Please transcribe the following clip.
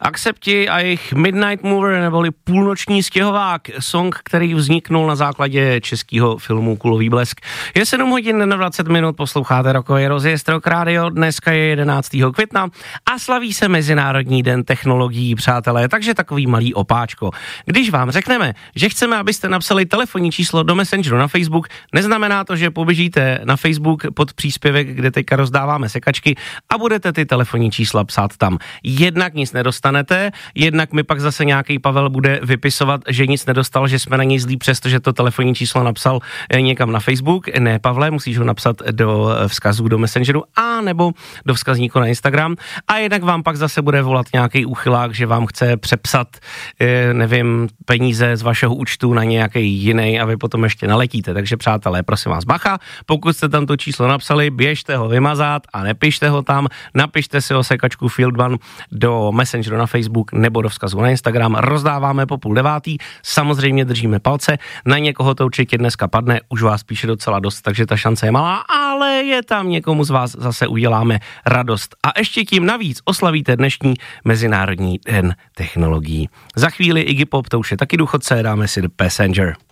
Akcepti a jejich Midnight Mover neboli Půlnoční stěhovák, song, který vzniknul na základě českého filmu Kulový blesk. Je 7 hodin na 20 minut, posloucháte Rockový rozjezd Rock Radio, dneska je 11. května a slaví se Mezinárodní den technologií, přátelé, takže takový malý opáčko. Když vám řekneme, že chceme, abyste napsali telefonní číslo do Messengeru na Facebook, neznamená to, že poběžíte na Facebook pod příspěvek, kde teďka rozdáváme sekačky a budete ty telefonní čísla psát tam. Jednak nic nedostanete, jednak mi pak zase nějaký Pavel bude vypisovat, že nic nedostal, že jsme na něj zlí, přestože to telefonní číslo napsal někam na Facebook. Ne, Pavle, musíš ho napsat do vzkazů do Messengeru a nebo do vzkazníku na Instagram. A jednak vám pak zase bude volat nějaký úchylák, že vám chce přepsat, nevím, peníze z vašeho účtu na nějaký jiný a vy potom ještě naletíte. Takže přátelé, prosím vás, bacha, pokud jste tam to číslo napsali, běžte ho vymazat a nepište ho tam, napište si ho sekačku Field One do Messengeru na Facebook nebo do vzkazu na Instagram. Rozdáváme po 8:30. Samozřejmě držíme palce. Na někoho to určitě dneska padne, už vás píše docela dost, takže ta šance je malá, ale je tam někomu z vás zase uděláme radost. A ještě tím navíc oslavíte dnešní Mezinárodní den technologií. Za chvíli Iggy Pop, to už je taky důchodce, dáme si The Passenger.